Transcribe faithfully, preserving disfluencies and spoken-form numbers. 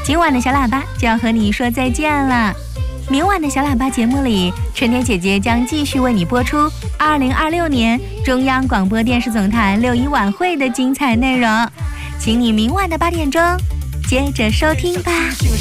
今晚的小喇叭就要和你说再见了。明晚的小喇叭节目里，春天姐姐将继续为你播出二零二六年中央广播电视总台六一晚会的精彩内容，请你明晚的八点钟接着收听吧。